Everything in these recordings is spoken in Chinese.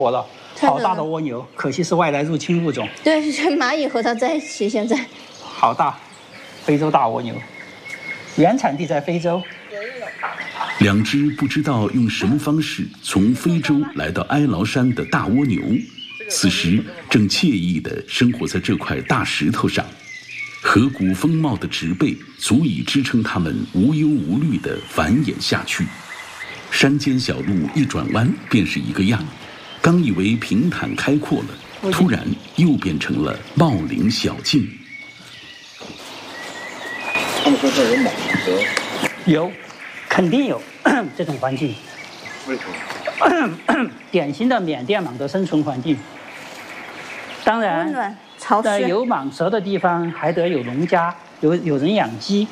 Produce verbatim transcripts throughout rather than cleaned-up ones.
活了，好大的蜗牛，可惜是外来入侵物种。 对，蚂蚁和它在一起，现在好大，非洲大蜗牛，原产地在非洲。 两只不知道用什么方式从非洲来到哀牢山的大蜗牛，此时正惬意地生活在这块大石头上。河谷丰茂的植被足以支撑它们无忧无虑地繁衍下去。山间小路一转弯便是一个样，刚以为平坦开阔了，突然又变成了茂林小径。 他们说这有蟒蛇， 有，肯定有这种环境。 为什么？ 典型的缅甸蟒的生存环境。当然， 温暖潮湿， 在有蟒蛇的地方还得有农家，有有人养鸡。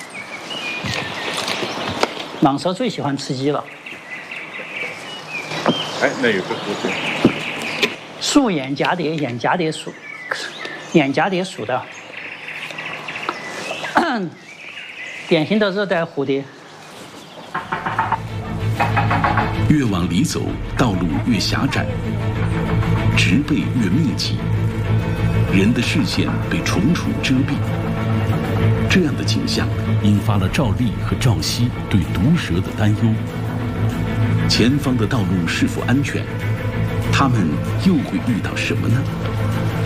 蟒蛇最喜欢吃鸡了。 哎，那有个图片， 树眼蛱蝶，眼蛱蝶属，眼蛱蝶属的，典型的热带蝴蝶。 越往里走，道路越狭窄，植被越密集，人的视线被重重遮蔽。这样的景象引发了赵丽和赵熙对毒蛇的担忧。前方的道路是否安全？他们又会遇到什么呢？